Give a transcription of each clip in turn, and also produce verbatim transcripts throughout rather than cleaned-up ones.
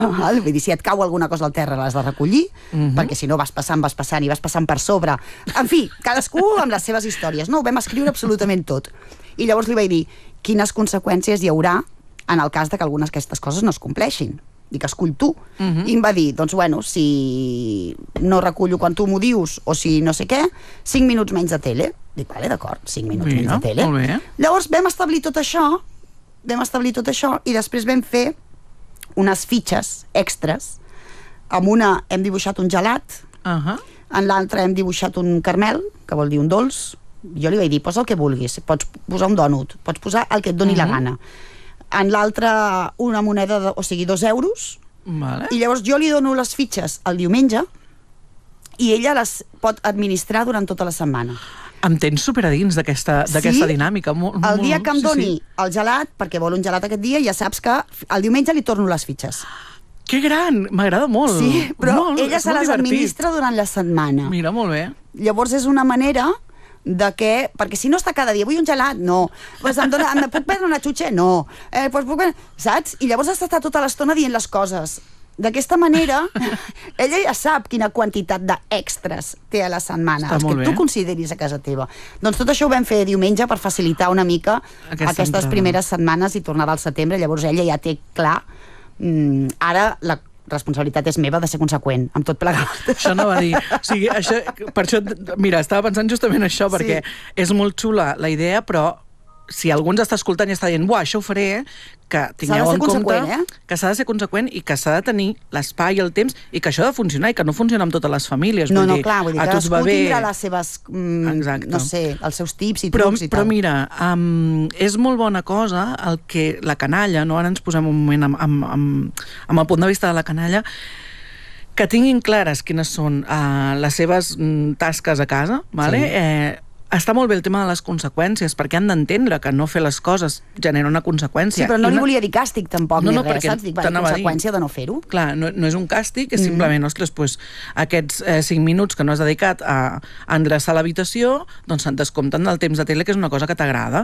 Vull dir, si et cau alguna cosa al terra l'has de recollir, Mhm. perquè si no vas passant, vas passant i vas passant per sobre. En fi, cadascú amb les seves històries. No, ho vam escriure absolutament tot. I llavors li vaig dir quines conseqüències hi haurà en el cas de que algunes d'aquestes coses no es compleixin i que escull tu. Mhm. I em va dir, doncs bueno, si no recullo quan tu m'ho dius o si no sé què, cinc minuts menys de tele. Dic, vale, d'acord, cinc minuts Mira, menys de tele. molt bé. Llavors vam establir tot això, vam establir tot això i després vam fer unes fitxes extres. Amb una hem dibuixat un gelat, Uh-huh. en l'altra hem dibuixat un caramel, que vol dir un dolç. Jo li vaig dir, posa el que vulguis, pots posar un dònut, pots posar el que et doni Mhm. la gana. En l'altra una moneda, de, o sigui, dos euros, Vale. i llavors jo li dono les fitxes el diumenge i ella les pot administrar durant tota la setmana. Em tens super a dins d'aquesta d'aquesta Sí? dinàmica. Molt, El dia molt- que em sí, doni sí. el gelat, perquè vol un gelat aquest dia, ja saps que el diumenge li torno les fitxes. Que gran! M'agrada molt. Sí, però molt, ella és se molt les divertit. administra durant la setmana. Mira, molt bé. Llavors és una manera de que, perquè si no està cada dia, vull un gelat, no, pues em, dona, em puc prendre una xutxa? No, eh, pues puc prendre... saps? I llavors has d'estar tota l'estona dient les coses. D'aquesta manera, ella ja sap quina quantitat d'extres té a la setmana, Està els molt que bé. tu consideris a casa teva. Doncs tot això ho vam fer diumenge per facilitar una mica Aquesta aquestes entrada. primeres setmanes i tornava al setembre, llavors ella ja té clar, mm, ara la responsabilitat és meva de ser conseqüent amb tot plegat. Això no va dir. O sigui, això, per això, mira, estava pensant justament això, perquè Sí. és molt xula la idea, però si algú ens està escoltant i està dient, buah, això ho faré, que tingueu ser en compte conseqüent, eh? que s'ha de ser conseqüent i que s'ha de tenir l'espai i el temps i que això ha de funcionar i que no funciona amb totes les famílies. No, vull no, dir, clar, vull dir, a tots va cadascú bé. tindrà les seves, mm, Exacte. no sé, els seus tips i Però, trucs i però tal. mira, um, és molt bona cosa el que la canalla, no? Ara ens posem un moment amb, amb, amb, amb el punt de vista de la canalla, que tinguin clares quines són uh, les seves mm, tasques a casa, vale? Sí. Eh, està molt bé el tema de les conseqüències, perquè han d'entendre que no fer les coses genera una conseqüència. Sí, però no I li una... volia dir càstig tampoc, No, ni no, res, perquè saps? Dic, va, t'anava a dir. conseqüència de no fer-ho. Clar, no, no és un càstig, és simplement, ostres, pues, aquests eh, cinc minuts que no has dedicat a, a endreçar l'habitació, doncs se'n descompten del temps de tele, que és una cosa que t'agrada.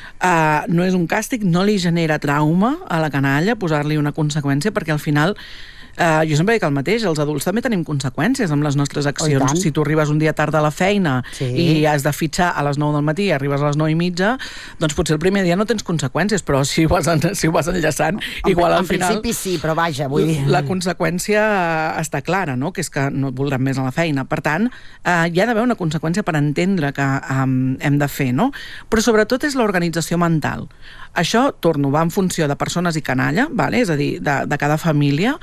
Uh, no és un càstig, no li genera trauma a la canalla posar-li una conseqüència, perquè al final Uh, jo sempre dic el mateix, els adults també tenim conseqüències amb les nostres accions. tant. Si tu arribes un dia tard a la feina Sí. i has de fitxar a les nou del matí i arribes a les nou i mitja, doncs potser el primer dia no tens conseqüències, però si ho vas, en, si ho vas enllaçant, igual en, al final... En principi sí, però vaja, vull dir... La conseqüència està clara, no? Que és que no et voldran més a la feina. Per tant, eh, hi ha d'haver una conseqüència per entendre que um, hem de fer, no? Però sobretot és l'organització mental. Això, torno, va en funció de persones i canalla, vale? És a dir, de, de cada família,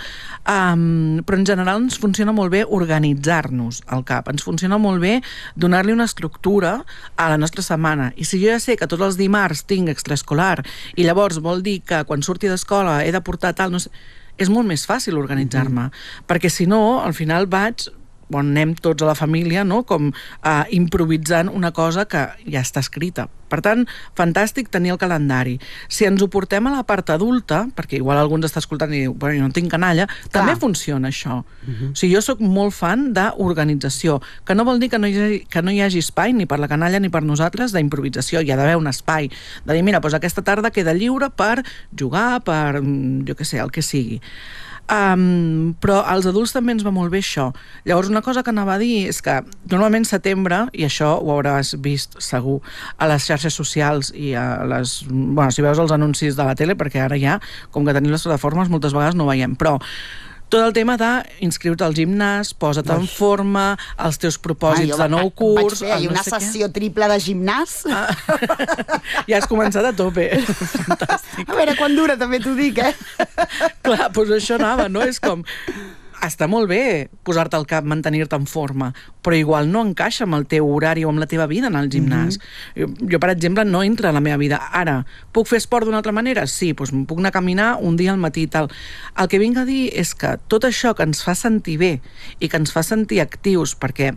um, però en general ens funciona molt bé organitzar-nos al cap, ens funciona molt bé donar-li una estructura a la nostra setmana. I si jo ja sé que tots els dimarts tinc extraescolar i llavors vol dir que quan surti d'escola he de portar tal, no sé, és molt més fàcil organitzar-me, mm-hmm. perquè si no, al final vaig, on anem tots a la família, no? Com uh, improvisant una cosa que ja està escrita. Per tant, fantàstic tenir el calendari. Si ens ho portem a la part adulta, perquè igual algú ens està escoltant i diu, bueno, jo no tinc canalla, Clar. també funciona això. Uh-huh. O sigui, jo sóc molt fan d'organització, que no vol dir que no, hi hagi, que no hi hagi espai ni per la canalla ni per nosaltres d'improvisació. Hi ha d'haver un espai de dir, mira, doncs aquesta tarda queda lliure per jugar, per, jo què sé, el que sigui. Um, però als adults també ens va molt bé això. Llavors una cosa que anava a dir és que normalment setembre, i això ho hauràs vist segur a les xarxes socials i a les... Bueno, si veus els anuncis de la tele, perquè ara ja, com que tenim les plataformes, moltes vegades no ho veiem, però tot el tema d'inscriure't al gimnàs, posa't en forma, els teus propòsits ah, de nou curs... Vaig fer ahir no una sé sessió què. triple de gimnàs. Ah, ja has començat a tope. Fantàstic. A veure, quan dura també t'ho dic, eh? Clar, doncs això anava, no? És com... Està molt bé posar-te al cap, mantenir-te en forma, però igual no encaixa amb el teu horari o amb la teva vida en el gimnàs. Mm-hmm. jo, jo, per exemple, no entra a la meva vida. Ara, puc fer esport d'una altra manera? Sí, doncs puc anar a caminar un dia al matí i tal. El que vinc a dir és que tot això que ens fa sentir bé i que ens fa sentir actius, perquè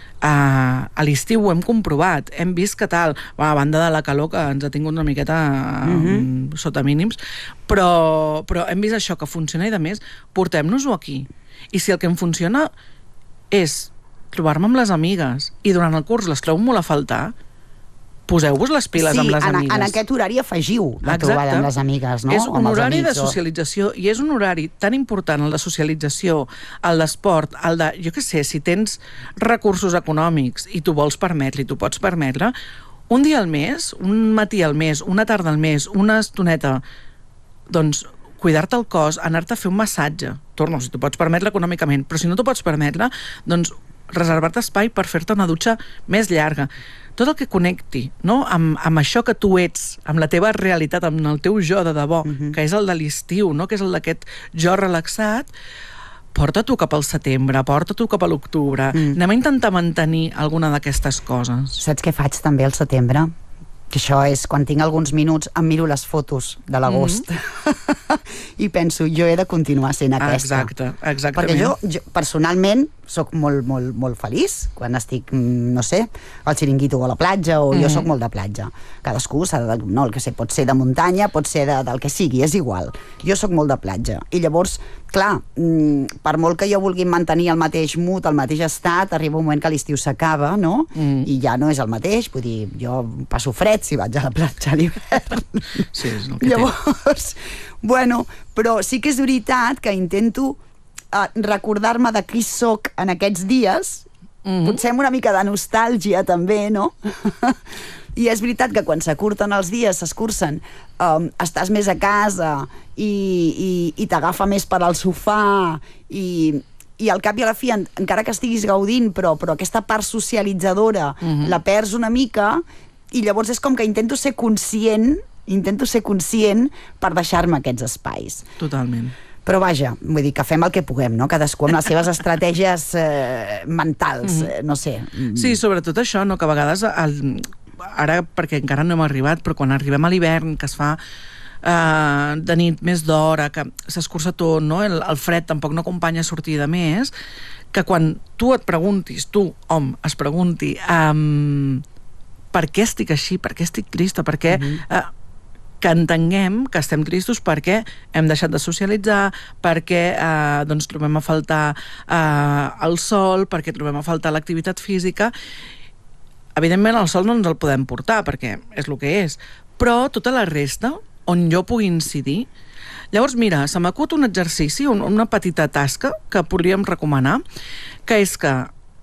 Uh, a l'estiu ho hem comprovat, hem vist que tal, bueno, a banda de la calor que ens ha tingut una miqueta uh, mm-hmm. sota mínims, però, però hem vist això que funciona i de més, portem-nos-ho aquí. I si el que em funciona és trobar-me amb les amigues i durant el curs les trobo molt a faltar, poseu-vos les piles sí, amb les en, amigues. en aquest horari afegiu la trobada amb les amigues, no? És un horari de o... socialització i és un horari tan important, el de socialització, el d'esport, el de, jo què sé, si tens recursos econòmics i tu vols permetre i tu pots permetre, un dia al mes, un matí al mes, una tarda al mes, una estoneta, doncs cuidar-te el cos, anar-te a fer un massatge, torno, si tu pots permetre econòmicament, però si no t'ho pots permetre, doncs reservar-te espai per fer-te una dutxa més llarga. Tot el que connecti, no? amb, amb això que tu ets, amb la teva realitat, amb el teu jo de debò, uh-huh. que és el de l'estiu, no? Que és el d'aquest jo relaxat, porta-t'ho cap al setembre, porta-t'ho cap a l'octubre. Mm. Anem a intentar mantenir alguna d'aquestes coses. Saps què faig també al setembre? Que això és, quan tinc alguns minuts, em miro les fotos de l'agost mm-hmm. i penso, jo he de continuar sent aquesta. Exacte, exactament. Perquè jo, jo personalment, sóc molt, molt, molt feliç quan estic, no sé, al xiringuito o a la platja, o mm-hmm. jo sóc molt de platja. Cadascú s'ha de... No, el que sé, pot ser de muntanya, pot ser de, del que sigui, és igual. Jo sóc molt de platja. I llavors, clar, per molt que jo vulgui mantenir el mateix mood, el mateix estat, arriba un moment que l'estiu s'acaba, no? Mm. I ja no és el mateix, vull dir, jo passo fred si vaig a la platja a l'hivern. Sí, és el que llavors, bueno, però sí que és veritat que intento uh, recordar-me de qui soc en aquests dies, mm-hmm. potser amb una mica de nostàlgia també, no? I és veritat que quan s'acurten els dies, s'escurcen, um, estàs més a casa i, i, i t'agafa més per al sofà i, i al cap i a la fi, en, encara que estiguis gaudint, però, però aquesta part socialitzadora mm-hmm. la perds una mica i llavors és com que intento ser conscient, intento ser conscient per deixar-me aquests espais. Totalment. Però vaja, vull dir que fem el que puguem, no? Cadascú amb les seves estratègies eh, mentals, mm-hmm. eh, no sé. Sí, sobretot això, no? Que a vegades... El... Ara, perquè encara no hem arribat, però quan arribem a l'hivern, que es fa eh, de nit més d'hora, que s'escurça tot, no? el, el fred tampoc no acompanya a sortir de més, que quan tu et preguntis, tu, hom, es pregunti um, per què estic així, per què estic trista, per què... Mm-hmm. eh, que entenguem que estem tristos perquè hem deixat de socialitzar, perquè eh, doncs trobem a faltar eh, el sol, perquè trobem a faltar l'activitat física. Evidentment el sol no ens el podem portar perquè és el que és, però tota la resta on jo pugui incidir. Llavors mira, se m'acut un exercici, un, una petita tasca que podríem recomanar, que és que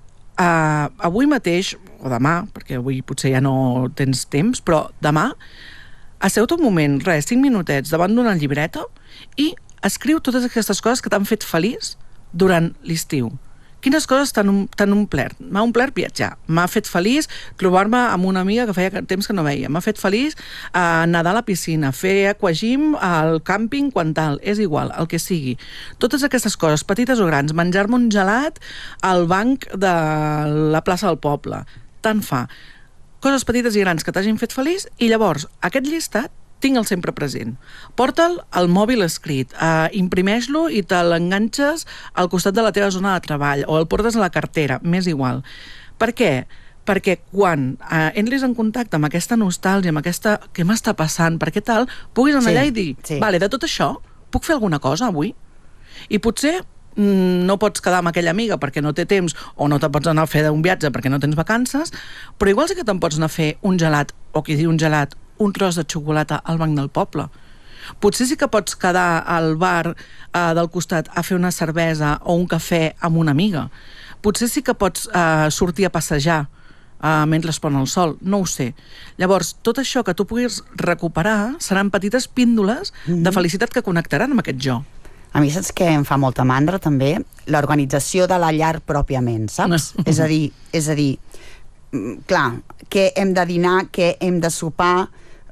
eh, avui mateix, o demà, perquè avui potser ja no tens temps, però demà asseu-te un moment, res, cinc minutets davant d'una llibreta i escriu totes aquestes coses que t'han fet feliç durant l'estiu. Quines coses t'han omplert? M'ha omplert viatjar, m'ha fet feliç trobar-me amb una amiga que feia temps que no veia, m'ha fet feliç eh, nedar a la piscina, fer aquagym al càmping quan tal, és igual, el que sigui. Totes aquestes coses, petites o grans, menjar-me un gelat al banc de la plaça del poble, tant fa. Coses petites i grans que t'hagin fet feliç i llavors aquest llistat tingue'l sempre present. Porta'l al mòbil escrit, eh, imprimeix-lo i te l'enganxes al costat de la teva zona de treball o el portes a la cartera, m'és igual. Per què? Perquè quan eh, entris en contacte amb aquesta nostàlgia, amb aquesta què m'està passant, per què tal, puguis anar sí, allà i dir, sí. Vale, de tot això, puc fer alguna cosa avui? I potser mm, no pots quedar amb aquella amiga perquè no té temps o no te pots anar a fer un viatge perquè no tens vacances, però igual sí que te'n pots anar a fer un gelat, o qui diu un gelat, un tros de xocolata al banc del poble. Potser sí que pots quedar al bar eh, del costat a fer una cervesa o un cafè amb una amiga. Potser sí que pots eh, sortir a passejar eh, mentre es pon el sol, no ho sé. Llavors, tot això que tu puguis recuperar seran petites píndoles mm-hmm. de felicitat que connectaran amb aquest jo. A mi saps que em fa molta mandra també? L'organització de la llar pròpiament, saps? No. És a dir, és a dir, clar, què hem de dinar, què hem de sopar,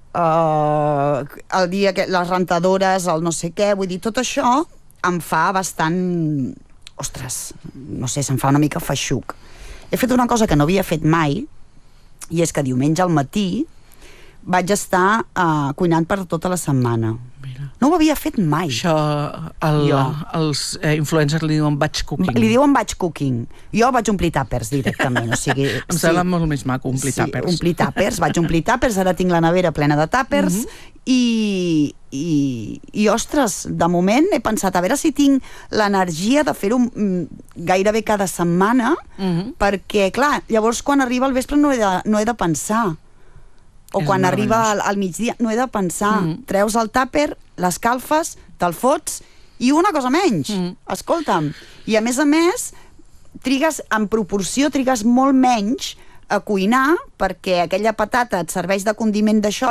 Uh, el dia que les rentadores, el no sé què, vull dir, tot això em fa bastant, ostres, no sé, se'm fa una mica feixuc. He fet una cosa que no havia fet mai i és que diumenge al matí vaig estar uh, cuinant per tota la setmana. Mira. No ho havia fet mai. Això el, els eh, influencers li diuen batch cooking. Li diuen batch cooking. Jo vaig omplir tàpers directament. O sigui, em sí, sembla molt més maco omplir sí, tàpers. omplir tàpers. Vaig omplir tàpers, ara tinc la nevera plena de tàpers mm-hmm. i, i, i, ostres, de moment he pensat a veure si tinc l'energia de fer-ho gairebé cada setmana mm-hmm. perquè, clar, llavors quan arriba el vespre no he de, no he de pensar. o És quan arriba al, meravellós. al migdia, no he de pensar. Mm. Treus el tàper, l'escalfes, te'l fots i una cosa menys. Mm. Escolta'm. I a més a més, trigues, en proporció, trigues molt menys a cuinar perquè aquella patata et serveix de condiment d'això